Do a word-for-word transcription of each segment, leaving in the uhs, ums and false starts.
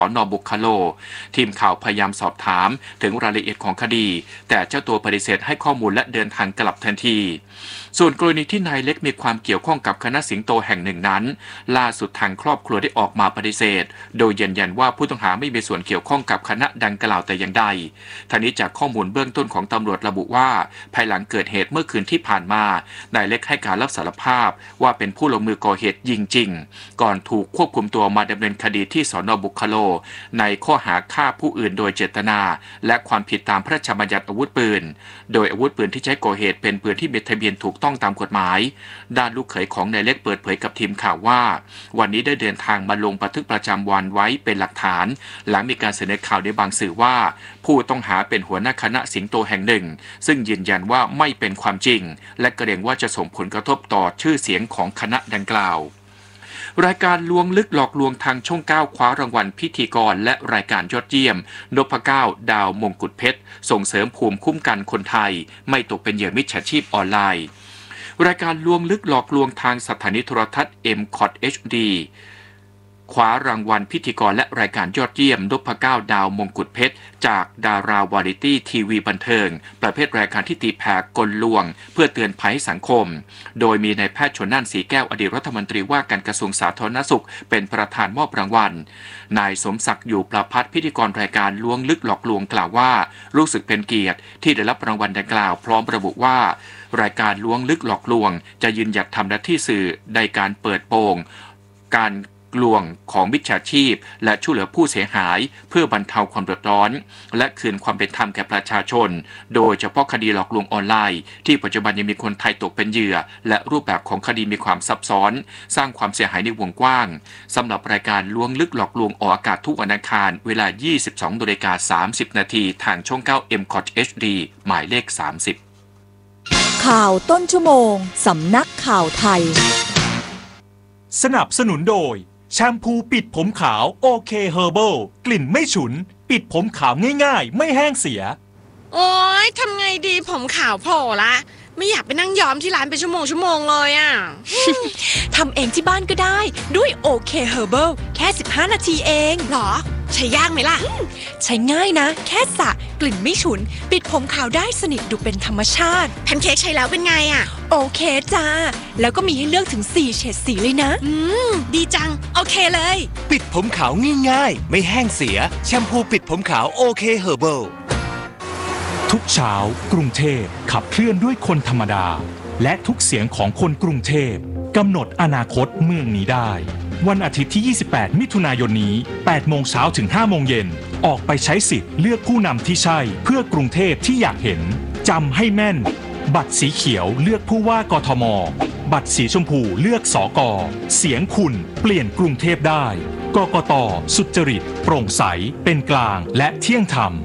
สน.บุคโลทีมข่าวพยายามสอบถามถึงรายละเอียดของคดีแต่เจ้าตัวปฏิเสธให้ข้อมูลและเดินทางกลับทันทีส่วนกรณีที่นายเล็กมีความเกี่ยวข้องกับคณะสิงโตแห่งหนึ่งนั้นล่าสุดทางครอบครัวได้ออกมาปฏิเสธโดยยืนยันว่าผู้ต้องหาไม่มีส่วนเกี่ยวข้องกับคณะดังกล่าวแต่อย่างใดทั้งนี้จากข้อมูลเบื้องต้นของตำรวจระบุว่าภายหลังเกิดเหตุเมื่อคืนที่ผ่านมานายเล็กให้การรับสารภาพว่าเป็นผู้ลงมือก่อเหตุยิงจริงก่อนถูกควบคุมตัวมาดำเนินคดีที่สน.บุคโลในข้อหาฆ่าผู้อื่นโดยเจตนาและความผิดตามพระราชบัญญัติอาวุธปืนโดยอาวุธปืนที่ใช้ก่อเหตุเป็นปืนที่มีทะเบียนถูกต้องตามกฎหมายด้านลูกเขยของนายเล็กเปิดเผยกับทีมข่าวว่าวันนี้ได้เดินทางมาลงบันทึกประจำวันไว้เป็นหลักฐานหลังมีการเสนอข่าวในบางสื่อว่าผู้ต้องหาเป็นหัวหน้าคณะสิงโตแห่งหนึ่งซึ่งยืนยันว่าไม่เป็นความจริงและเกรงว่าจะส่งผลกระทบต่อชื่อเสียงของคณะดังกล่าวรายการลวงลึกหลอกลวงทางช่องเก้าคว้ารางวัลพิธีกรและรายการยอดเยี่ยมนพเก้าดาวมงกุฎเพชรส่งเสริมภูมิคุ้มกันคนไทยไม่ตกเป็นเหยื่อมิจฉาชีพออนไลน์รายการลวงลึกหลอกลวงทางสถานีโทรทัศน์ เอ็ม คอท เอช ดี คว้ารางวัลพิธีกรและรายการยอดเยี่ยมนพเก้าดาวมงกุฎเพชรจากดาราวาไรตี้ทีวีบันเทิงประเภทรายการที่ตีแผ่กลลวงเพื่อเตือนภัยสังคมโดยมีนายแพทย์ชลน่านสีแก้วอดีตรัฐมนตรีว่าการกระทรวงสาธารณสุขเป็นประธานมอบรางวัลนายสมศักดิ์อยู่ประภัสพิธีกรรายการลวงลึกหลอกลวงกล่าวว่ารู้สึกเป็นเกียรติที่ได้รับรางวัลดังกล่าวพร้อมระบุว่ารายการลวงลึกหลอกลวงจะยืนหยัดทำหน้าที่สื่อในการเปิดโปงการลวงของมิจฉาชีพและช่วยเหลือผู้เสียหายเพื่อบรรเทาความเดือดร้อนและคืนความเป็นธรรมแก่ประชาชนโดยเฉพาะคดีหลอกลวงออนไลน์ที่ปัจจุบันยังมีคนไทยตกเป็นเหยื่อและรูปแบบของคดีมีความซับซ้อนสร้างความเสียหายในวงกว้างสำหรับรายการลวงลึกหลอกลวงออกอากาศทุกวันอังคารเวลา ยี่สิบสองนาฬิกาสามสิบนาทีทางช่อง เก้า เอ็ม คอท เอช ดี หมายเลขสามสิบข่าวต้นชั่วโมงสำนักข่าวไทยสนับสนุนโดยแชมพูปิดผมขาวโอเคเฮอร์เบิลกลิ่นไม่ฉุนปิดผมขาวง่ายๆไม่แห้งเสียโอ๊ยทำไงดีผมขาวโผล่ละไม่อยากไปนั่งย้อมที่ร้านเป็นชั่วโมงชั่วโมงเลยอ่ะทำเองที่บ้านก็ได้ด้วยโอเคเฮอร์เบิลแค่สิบห้านาทีเองหรอใช้ยากไหมล่ะใช้ง่ายนะแค่สระกลิ่นไม่ฉุนปิดผมขาวได้สนิทดูเป็นธรรมชาติแพนเค้กใช้แล้วเป็นไงอ่ะโอเคจ้าแล้วก็มีให้เลือกถึงสี่เฉดสีเลยนะอืมดีจังโอเคเลยปิดผมขาวง่ายๆไม่แห้งเสียแชมพูปิดผมขาวโอเคเฮอร์เบิลทุกเช้ากรุงเทพขับเคลื่อนด้วยคนธรรมดาและทุกเสียงของคนกรุงเทพกำหนดอนาคตเมืองนี้ได้วันอาทิตย์ที่ยี่สิบแปดมิถุนายนนี้แปดโมงเช้าถึงห้าโมงเย็นออกไปใช้สิทธิ์เลือกผู้นำที่ใช่เพื่อกรุงเทพที่อยากเห็นจำให้แม่นบัตรสีเขียวเลือกผู้ว่ากทมบัตรสีชมพูเลือกสกเสียงคุณเปลี่ยนกรุงเทพได้กกต.สุจริตโปร่งใสเป็นกลางและเที่ยงธรรม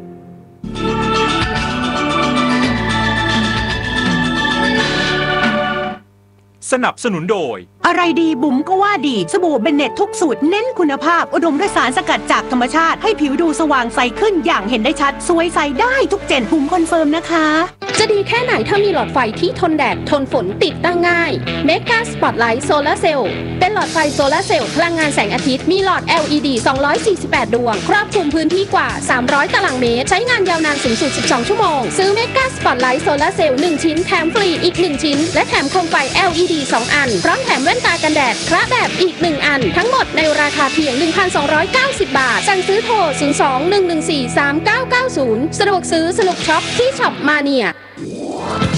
สนับสนุนโดยอะไรดีบุ๋มก็ว่าดีสบู่เบนเน็ตทุกสูตรเน้นคุณภาพอุดมด้วยสารสกัดจากธรรมชาติให้ผิวดูสว่างใสขึ้นอย่างเห็นได้ชัดสวยใสได้ทุกเจนบุ๋มคอนเฟิร์มนะคะจะดีแค่ไหนถ้ามีหลอดไฟที่ทนแดดทนฝนติดตั้งง่ายเมกาสปอตไลท์โซลาร์เซลล์เป็นหลอดไฟโซลาร์เซลล์พลังงานแสงอาทิตย์มีหลอด แอล อี ดี สองร้อยสี่สิบแปดดวงครอบคลุมพื้นที่กว่าสามร้อยตารางเมตรใช้งานยาวนานสูงสุดสิบสองชั่วโมงซื้อเมกาสปอตไลท์โซลาร์เซลล์หนึ่งชิ้นแถมฟรีอีกหนึ่งชิ้นและแถมโคมไฟ แอล อี ดี สองอันพร้อมแถมแว่นตากันแดดคระแบบอีกหนึ่งอันทั้งหมดในราคาเพียง หนึ่งพันสองร้อยเก้าสิบ บาทสั่งซื้อโทรศูนย์ สอง หนึ่ง หนึ่ง สี่ สาม เก้า เก้า ศูนย์สะดวกซื้อสนุกช็อปที่ช็อปมาเนีย